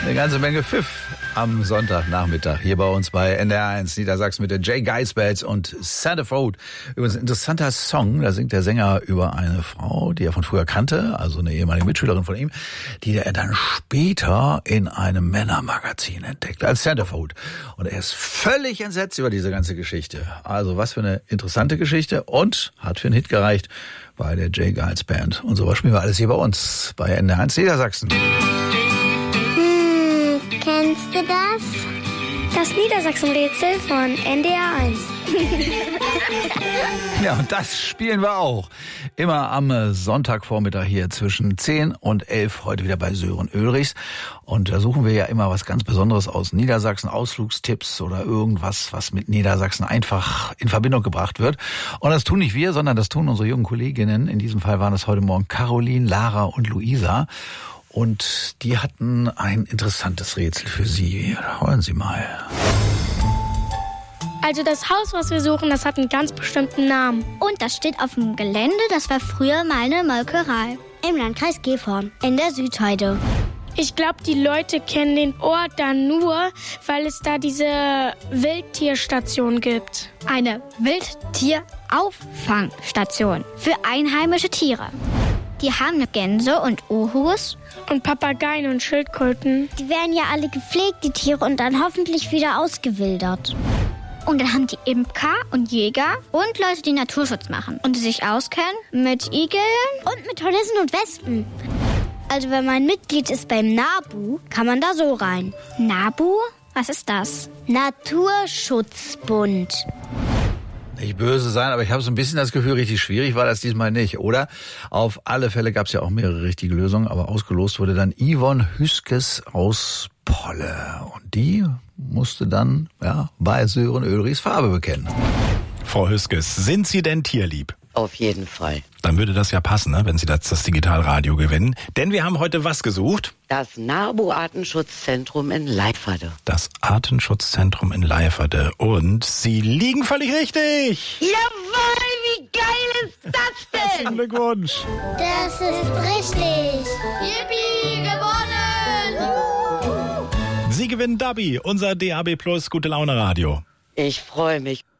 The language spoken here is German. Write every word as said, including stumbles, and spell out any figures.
Eine ganze Menge Pfiff am Sonntagnachmittag hier bei uns bei N D R eins Niedersachsen mit den J. Geisbells und Centerfold. Übrigens ein interessanter Song, da singt der Sänger über eine Frau, die er von früher kannte, also eine ehemalige Mitschülerin von ihm, die er dann später in einem Männermagazin entdeckt, als Centerfold. Und er ist völlig entsetzt über diese ganze Geschichte. Also was für eine interessante Geschichte und hat für einen Hit gereicht bei der J. Geils Band. Und sowas spielen wir alles hier bei uns bei N D R eins Niedersachsen. Kennst du das? Das Niedersachsen-Rätsel von N D R eins. Ja, und das spielen wir auch. Immer am Sonntagvormittag hier zwischen zehn und elf, heute wieder bei Sören Ulrichs. Und da suchen wir ja immer was ganz Besonderes aus Niedersachsen, Ausflugstipps oder irgendwas, was mit Niedersachsen einfach in Verbindung gebracht wird. Und das tun nicht wir, sondern das tun unsere jungen Kolleginnen. In diesem Fall waren es heute Morgen Caroline, Lara und Luisa. Und die hatten ein interessantes Rätsel für Sie. Hören Sie mal. Also das Haus, was wir suchen, das hat einen ganz bestimmten Namen. Und das steht auf dem Gelände, das war früher mal eine Molkerei. Im Landkreis Gifhorn, in der Südheide. Ich glaube, die Leute kennen den Ort da nur, weil es da diese Wildtierstation gibt. Eine Wildtierauffangstation für einheimische Tiere. Die haben Gänse und Uhus. Und Papageien und Schildkröten. Die werden ja alle gepflegt, die Tiere, und dann hoffentlich wieder ausgewildert. Und dann haben die Imker und Jäger und Leute, die Naturschutz machen und die sich auskennen mit Igeln und mit Hornissen und Wespen. Also wenn man Mitglied ist beim NABU, kann man da so rein. NABU? Was ist das? Naturschutzbund. Nicht böse sein, aber ich habe so ein bisschen das Gefühl, richtig schwierig war das diesmal nicht, oder? Auf alle Fälle gab es ja auch mehrere richtige Lösungen, aber ausgelost wurde dann Yvonne Hüskes aus Polle. Und die musste dann ja bei Sören Ulrichs Farbe bekennen. Frau Hüskes, sind Sie denn tierlieb? Auf jeden Fall. Dann würde das ja passen, ne, wenn Sie das, das Digitalradio gewinnen. Denn wir haben heute was gesucht? Das NABU-Artenschutzzentrum in Leiferde. Das Artenschutzzentrum in Leiferde. Und Sie liegen völlig richtig. Jawohl, wie geil ist das denn? Herzlichen Glückwunsch. Das ist richtig. Yippie, gewonnen! Sie gewinnen Dabi, unser D A B Plus Gute Laune Radio. Ich freue mich.